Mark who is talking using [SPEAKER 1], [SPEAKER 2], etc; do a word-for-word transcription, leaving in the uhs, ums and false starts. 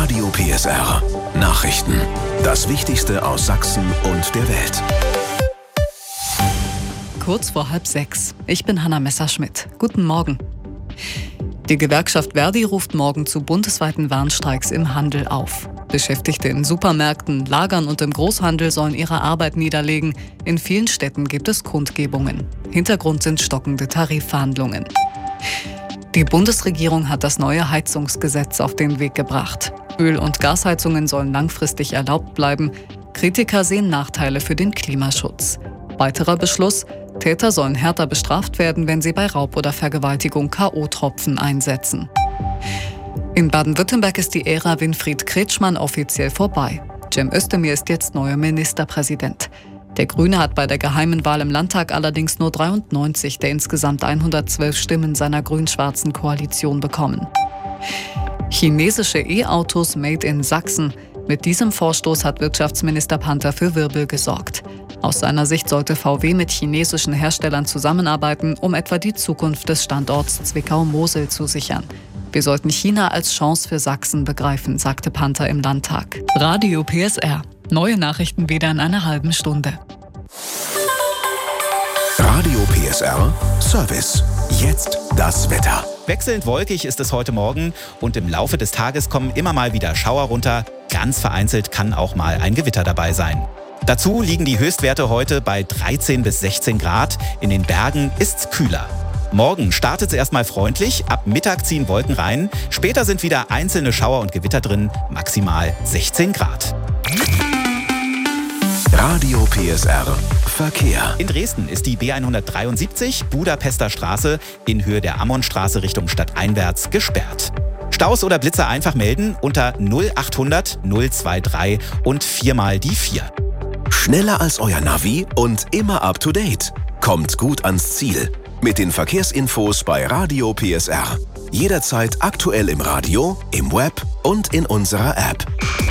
[SPEAKER 1] Radio P S R. Nachrichten. Das Wichtigste aus Sachsen und der Welt.
[SPEAKER 2] Kurz vor halb sechs. Ich bin Hanna Messerschmidt. Guten Morgen. Die Gewerkschaft Verdi ruft morgen zu bundesweiten Warnstreiks im Handel auf. Beschäftigte in Supermärkten, Lagern und im Großhandel sollen ihre Arbeit niederlegen. In vielen Städten gibt es Kundgebungen. Hintergrund sind stockende Tarifverhandlungen. Die Bundesregierung hat das neue Heizungsgesetz auf den Weg gebracht. Öl- und Gasheizungen sollen langfristig erlaubt bleiben. Kritiker sehen Nachteile für den Klimaschutz. Weiterer Beschluss: Täter sollen härter bestraft werden, wenn sie bei Raub oder Vergewaltigung K O-Tropfen einsetzen. In Baden-Württemberg ist die Ära Winfried Kretschmann offiziell vorbei. Cem Özdemir ist jetzt neuer Ministerpräsident. Der Grüne hat bei der geheimen Wahl im Landtag allerdings nur dreiundneunzig der insgesamt hundertzwölf Stimmen seiner grün-schwarzen Koalition bekommen. Chinesische E-Autos made in Sachsen. Mit diesem Vorstoß hat Wirtschaftsminister Panther für Wirbel gesorgt. Aus seiner Sicht sollte V W mit chinesischen Herstellern zusammenarbeiten, um etwa die Zukunft des Standorts Zwickau-Mosel zu sichern. Wir sollten China als Chance für Sachsen begreifen, sagte Panther im Landtag. Radio P S R. Neue Nachrichten wieder in einer halben Stunde.
[SPEAKER 1] Radio P S R Service. Jetzt das Wetter.
[SPEAKER 3] Wechselnd wolkig ist es heute Morgen und im Laufe des Tages kommen immer mal wieder Schauer runter. Ganz vereinzelt kann auch mal ein Gewitter dabei sein. Dazu liegen die Höchstwerte heute bei dreizehn bis sechzehn Grad. In den Bergen ist's kühler. Morgen startet es erstmal freundlich, ab Mittag ziehen Wolken rein. Später sind wieder einzelne Schauer und Gewitter drin, maximal sechzehn Grad.
[SPEAKER 1] Radio P S R Verkehr.
[SPEAKER 3] In Dresden ist die B hundertdreiundsiebzig Budapester Straße in Höhe der Ammonstraße Richtung stadteinwärts gesperrt. Staus oder Blitzer einfach melden unter null achthundert null dreiundzwanzig und viermal die vier.
[SPEAKER 1] Schneller als euer Navi und immer up to date. Kommt gut ans Ziel. Mit den Verkehrsinfos bei Radio P S R. Jederzeit aktuell im Radio, im Web und in unserer App.